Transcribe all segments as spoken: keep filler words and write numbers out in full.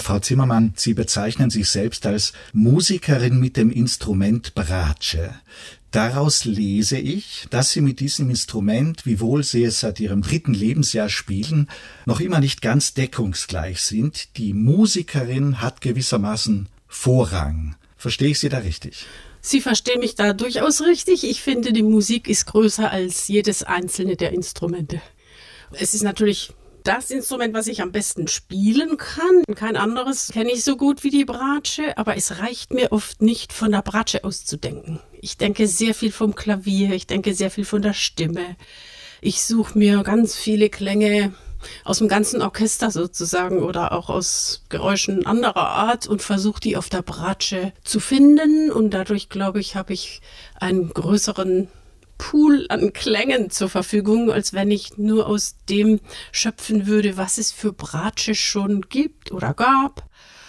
Frau Zimmermann, Sie bezeichnen sich selbst als Musikerin mit dem Instrument Bratsche. Daraus lese ich, dass Sie mit diesem Instrument, wiewohl Sie es seit Ihrem dritten Lebensjahr spielen, noch immer nicht ganz deckungsgleich sind. Die Musikerin hat gewissermaßen Vorrang. Verstehe ich Sie da richtig? Sie verstehen mich da durchaus richtig. Ich finde, die Musik ist größer als jedes einzelne der Instrumente. Es ist natürlich das Instrument, was ich am besten spielen kann. Kein anderes kenne ich so gut wie die Bratsche, aber es reicht mir oft nicht, von der Bratsche auszudenken. Ich denke sehr viel vom Klavier, ich denke sehr viel von der Stimme. Ich suche mir ganz viele Klänge aus dem ganzen Orchester sozusagen oder auch aus Geräuschen anderer Art und versuche die auf der Bratsche zu finden. Und dadurch, glaube ich, habe ich einen größeren Pool an Klängen zur Verfügung, als wenn ich nur aus dem schöpfen würde, was es für Bratsche schon gibt oder gab.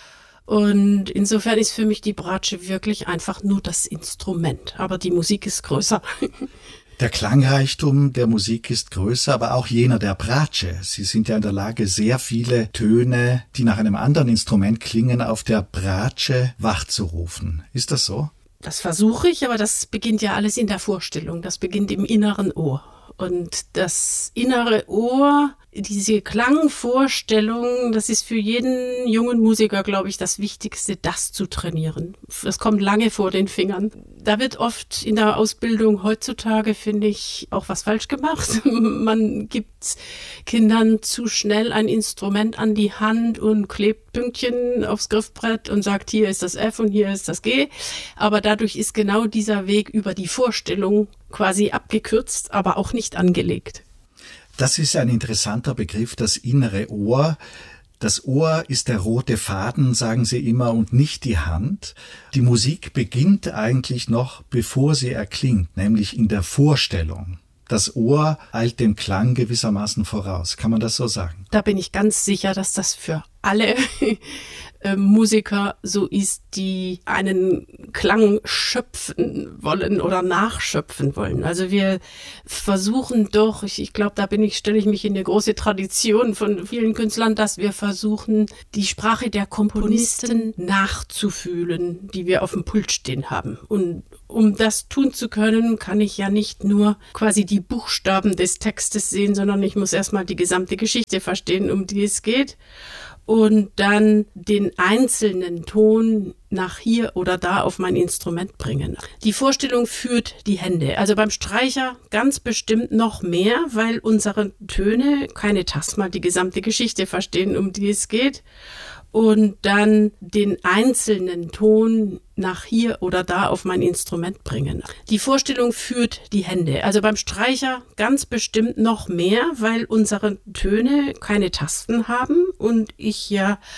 Und insofern ist für mich die Bratsche wirklich einfach nur das Instrument. Aber die Musik ist größer. Der Klangreichtum der Musik ist größer, aber auch jener der Bratsche. Sie sind ja in der Lage, sehr viele Töne, die nach einem anderen Instrument klingen, auf der Bratsche wachzurufen. Ist das so? Das versuche ich, aber das beginnt ja alles in der Vorstellung. Das beginnt im inneren Ohr. Und das innere Ohr, diese Klangvorstellung, das ist für jeden jungen Musiker, glaube ich, das Wichtigste, das zu trainieren. Das kommt lange vor den Fingern. Da wird oft in der Ausbildung heutzutage, finde ich, auch was falsch gemacht. Man gibt Kindern zu schnell ein Instrument an die Hand und klebt Pünktchen aufs Griffbrett und sagt, hier ist das F und hier ist das G. Aber dadurch ist genau dieser Weg über die Vorstellung quasi abgekürzt, aber auch nicht angelegt. Das ist ein interessanter Begriff, das innere Ohr. Das Ohr ist der rote Faden, sagen Sie immer, und nicht die Hand. Die Musik beginnt eigentlich noch, bevor sie erklingt, nämlich in der Vorstellung. Das Ohr eilt dem Klang gewissermaßen voraus. Kann man das so sagen? Da bin ich ganz sicher, dass das für alle Musiker so ist, die einen Klang schöpfen wollen oder nachschöpfen wollen. Also wir versuchen doch, ich, ich glaube, da bin ich, stelle ich mich in eine große Tradition von vielen Künstlern, dass wir versuchen, die Sprache der Komponisten nachzufühlen, die wir auf dem Pult stehen haben. Und um das tun zu können, kann ich ja nicht nur quasi die Buchstaben des Textes sehen, sondern ich muss erstmal die gesamte Geschichte verstehen, um die es geht. Und dann den einzelnen Ton nach hier oder da auf mein Instrument bringen. Die Vorstellung führt die Hände. Also beim Streicher ganz bestimmt noch mehr, weil unsere Töne keine Tasten, mal die gesamte Geschichte verstehen, um die es geht. Und dann den einzelnen Ton nach hier oder da auf mein Instrument bringen. Die Vorstellung führt die Hände. Also beim Streicher ganz bestimmt noch mehr, weil unsere Töne keine Tasten haben und ich ja